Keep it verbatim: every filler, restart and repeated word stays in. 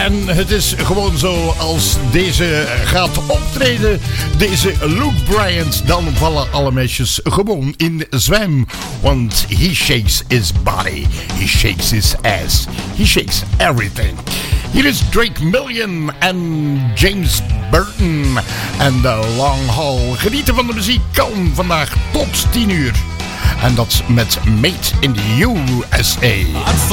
en het is gewoon zo, als deze gaat optreden, deze Luke Bryan, dan vallen alle meisjes gewoon in zwijm. Want he shakes his body, he shakes his ass, he shakes everything. Hier is Drake Million en James Burton en The Long Haul. Genieten van de muziek kan vandaag tot tien uur. En dat met Made in the U S A.